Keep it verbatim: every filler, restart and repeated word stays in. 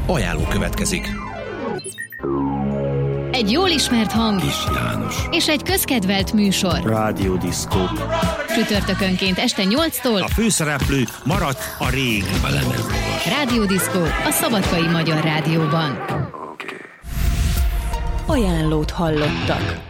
Ajánló következik. Egy jól ismert hang Kis János és egy közkedvelt műsor. Rádió Diszkó. Csütörtökönként este nyolctól A főszereplő maradt a rég. a lemezlovas. Rádió Diszkó a Szabadkai Magyar Rádióban. Ajánlót hallottak.